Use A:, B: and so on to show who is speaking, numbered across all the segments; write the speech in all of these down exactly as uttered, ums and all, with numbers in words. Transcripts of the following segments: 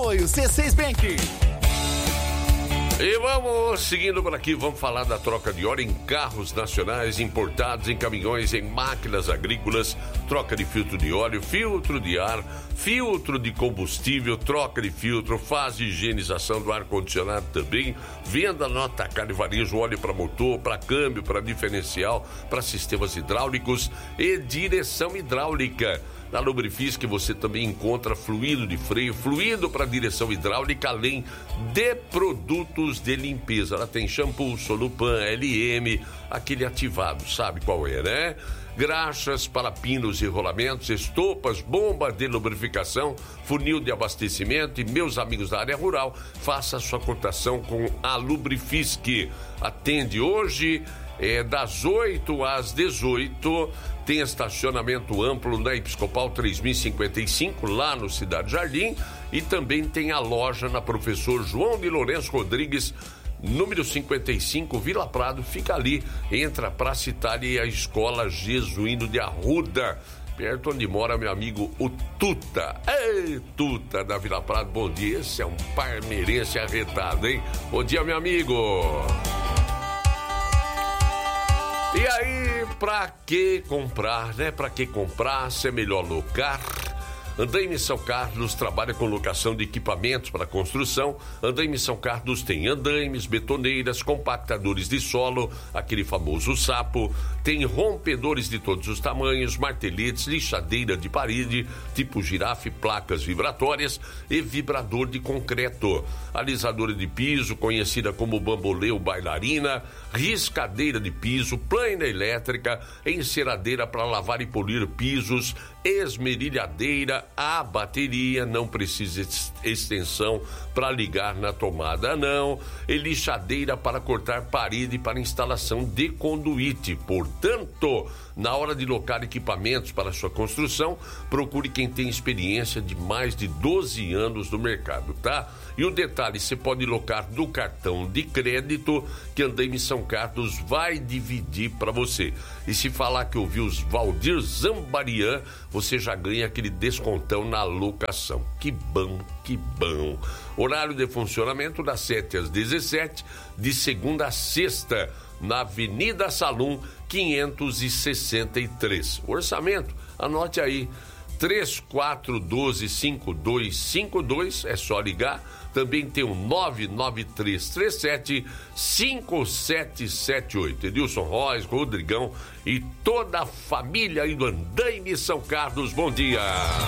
A: Apoio C seis Bank.
B: E vamos seguindo por aqui, vamos falar da troca de óleo em carros nacionais, importados, em caminhões, em máquinas agrícolas, troca de filtro de óleo, filtro de ar, filtro de combustível, troca de filtro, faz de higienização do ar-condicionado também, venda no atacado e varejo, óleo para motor, para câmbio, para diferencial, para sistemas hidráulicos e direção hidráulica. Na Lubrifisk você também encontra fluido de freio, fluido para direção hidráulica, além de produtos de limpeza. Ela tem shampoo, Solupan, L M, aquele ativado, sabe qual é, né? Graxas para pinos e rolamentos, estopas, bomba de lubrificação, funil de abastecimento. E meus amigos da área rural, faça a sua cotação com a Lubrifisk. Atende hoje é, das oito às dezoito. Tem estacionamento amplo na Episcopal três mil e cinquenta e cinco, lá no Cidade Jardim. E também tem a loja na Professor João de Lourenço Rodrigues, número cinquenta e cinco, Vila Prado. Fica ali, entra pra Citália e a Escola Jesuíno de Arruda, perto onde mora meu amigo o Tuta. Ei, Tuta da Vila Prado, bom dia. Esse é um parmeirense arretado, hein? Bom dia, meu amigo. E aí, pra que comprar, né? Pra que comprar, se é melhor locar? Andaime São Carlos trabalha com locação de equipamentos para construção. Andaime São Carlos tem andaimes, betoneiras, compactadores de solo, aquele famoso sapo, tem rompedores de todos os tamanhos, marteletes, lixadeira de parede, tipo girafe, placas vibratórias e vibrador de concreto, alisadora de piso, conhecida como bambolê ou bailarina, riscadeira de piso, plana elétrica, enceradeira para lavar e polir pisos, esmerilhadeira, a bateria, não precisa extensão para ligar na tomada não, e lixadeira para cortar parede para instalação de conduíte. Portanto, na hora de locar equipamentos para sua construção, procure quem tem experiência de mais de doze anos no mercado, tá? E o detalhe, você pode locar do cartão de crédito que Andaime São Carlos vai dividir para você. E se falar que ouviu os Valdir Zambarian, você já ganha aquele descontão na locação. Que bom, que bom. Horário de funcionamento das sete às dezessete, de segunda a sexta, na Avenida Salum quinhentos e sessenta e três. Orçamento, anote aí, três quatro um dois, cinco dois cinco dois, é só ligar. Também tem o nove nove três três sete cinco sete sete oito. Edilson Rois, Rodrigão e toda a família aí do Andaime São Carlos, bom dia.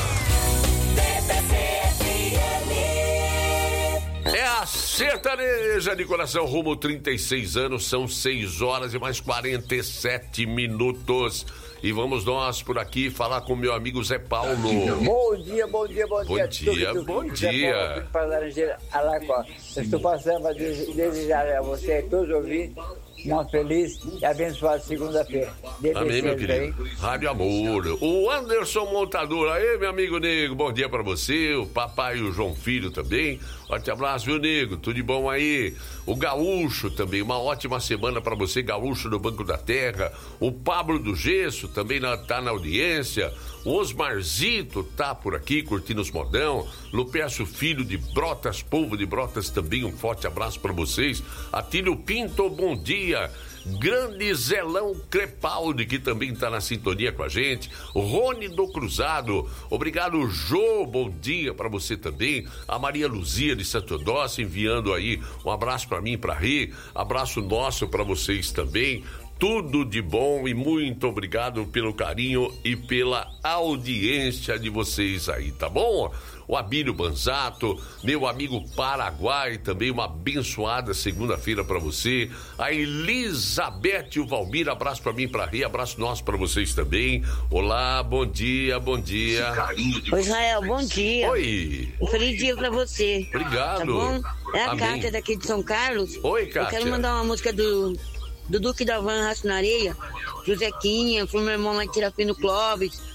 B: É a sertaneja de coração, rumo trinta e seis anos, são seis horas e mais quarenta e sete minutos. E vamos nós por aqui falar com o meu amigo Zé Paulo.
C: Bom dia, bom dia, bom,
B: bom
C: dia.
B: dia. Bom
C: Bom
B: dia,
C: dia. Para Laranjeira, Alagoas. Eu estou passando para desejar a você e todos os ouvintes uma feliz e abençoada segunda-feira.
B: Amém, meu querido. Aí. Rádio Amor. O Anderson Montador. Aí, meu amigo Nego, bom dia pra você. O papai e o João Filho também. Forte abraço, viu, Nego? Tudo de bom aí. O Gaúcho também. Uma ótima semana pra você, Gaúcho do Banco da Terra. O Pablo do Gesso também na, tá na audiência. O Osmarzito tá por aqui, curtindo os modão. Lupercio Filho de Brotas, povo de Brotas também, um forte abraço pra vocês. Atílio Pinto, bom dia. Grande Zelão Crepaldi, que também está na sintonia com a gente. Rony do Cruzado, obrigado, Jô, bom dia para você também. A Maria Luzia de Santo Dócio enviando aí um abraço para mim e para Rê. Abraço nosso para vocês também. Tudo de bom e muito obrigado pelo carinho e pela audiência de vocês aí, tá bom? O Abílio Banzato, meu amigo Paraguai, também uma abençoada segunda-feira para você. A Elizabeth e o Valmir, abraço para mim, para Ria, abraço nosso para vocês também. Olá, bom dia, bom dia.
D: Oi, Israel, bom dia.
B: Oi.
D: Um feliz dia para você.
B: Obrigado.
D: Tá bom? É a
B: Amém.
D: Kátia daqui de São Carlos.
B: Oi, Kátia.
D: Eu quero mandar uma música do, do Duque da Van Raça na Areia, pro Zequinha, pro meu irmão lá de Tirafino Clóvis.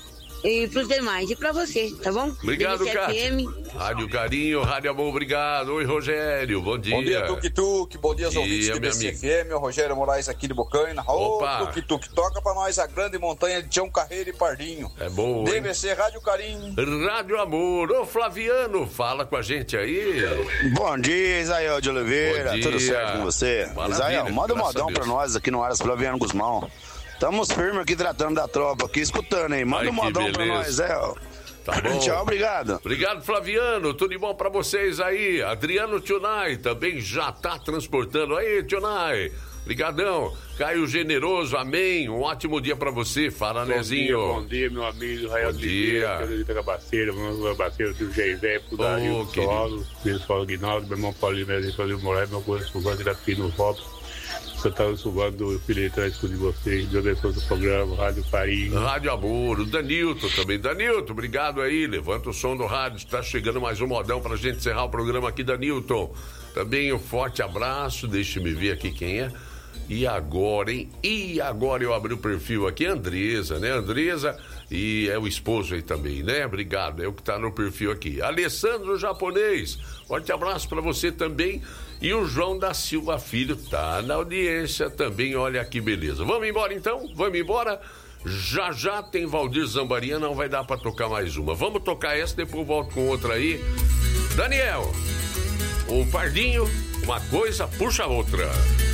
D: e pros demais. E pra você, tá bom?
B: Obrigado, Cátia. Rádio Carinho, Rádio Amor, obrigado. Oi, Rogério, bom dia.
A: Bom dia, Tuk-Tuk. Bom dia aos ouvintes do B C F M. O Rogério Moraes aqui de Bocaina. Ô, Tuk-Tuk, toca pra nós a grande montanha de Tião Carreiro e Pardinho.
B: É bom,
A: D V C, Rádio Carinho.
B: Rádio Amor. Ô, Flaviano, fala com a gente aí.
E: Bom dia, Isael de Oliveira. Tudo certo com você?
B: Maravilha,
E: Isael, manda um modão pra nós aqui no Aras Flaviano Guzmão. Estamos firmes aqui tratando da tropa aqui, escutando aí. Manda Ai, um modão pra nós, Zé.
B: Tá bom.
E: Tchau, obrigado.
B: Obrigado, Flaviano. Tudo de bom pra vocês aí. Adriano Tunai também já tá transportando. Aí, Tunai. Obrigadão. Caio Generoso, amém. Um ótimo dia pra você, Fala, Nezinho.
F: Bom dia, meu amigo Rael de Oliveira. Bom dia. Cabaceira, meu baceiro do Geivé, pro Dario, do Solo, meu Solo Guinaldo, meu irmão Paulinho, meu irmão Paulinho Moraes, meu coisa Silvano, aqui no Robson. Eu estava subando do filho de de vocês, Deus abençoe o programa, Rádio Carinho.
B: Rádio Amor, o Danilton também. Danilton, obrigado aí, levanta o som do rádio, está chegando mais um modão pra gente encerrar o programa aqui, Danilton. Também um forte abraço, deixa-me ver aqui quem é. E agora, hein? E agora eu abri o perfil aqui, Andresa, né? Andresa e é o esposo aí também, né? Obrigado, é o que tá no perfil aqui. Alessandro Japonês, forte abraço pra você também. E o João da Silva Filho tá na audiência também, olha que beleza. Vamos embora então? Vamos embora? Já já tem Valdir Zambarinha, não vai dar pra tocar mais uma. Vamos tocar essa, depois eu volto com outra aí. Daniel, o Pardinho, uma coisa puxa a outra.